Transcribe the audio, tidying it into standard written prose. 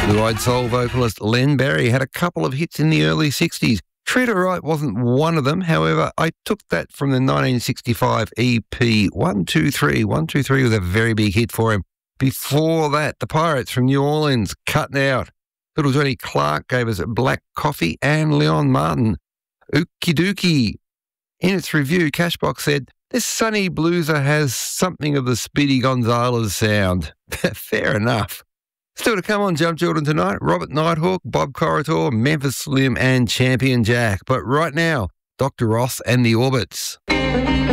Blue-eyed soul vocalist Len Barry had a couple of hits in the early 60s. Treat Her Right wasn't one of them. However, I took that from the 1965 EP 123. 123 was a very big hit for him. Before that, the Pirates from New Orleans, Cutting Out. Little Johnny Clark gave us Black Coffee, and Leon Martin, Ookie Dookie. In its review, Cashbox said, this sunny blueser has something of the Speedy Gonzales sound. Fair enough. Still to come on Jump Jordan tonight, Robert Nighthawk, Bob Corritor, Memphis Slim and Champion Jack. But right now, Dr. Ross and the Orbits.